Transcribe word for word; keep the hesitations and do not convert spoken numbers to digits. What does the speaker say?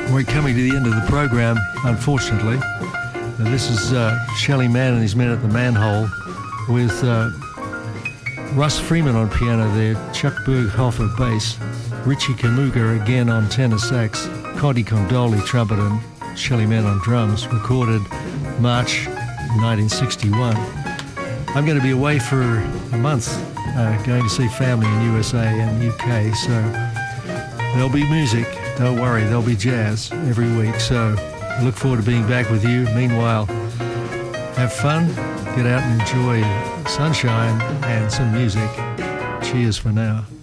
We're coming to the end of the program, unfortunately. Now, this is uh, Shelly Manne and his Men at the Manhole with uh, Russ Freeman on piano there, Chuck Berghofer bass, Richie Kamuga again on tenor sax, Conti Condoli trumpet and Shelly Manne on drums, recorded March nineteen sixty-one. I'm going to be away for a month, uh, going to see family in U S A and U K, so there'll be music. Don't worry, there'll be jazz every week, so I look forward to being back with you. Meanwhile, have fun, get out and enjoy sunshine and some music. Cheers for now.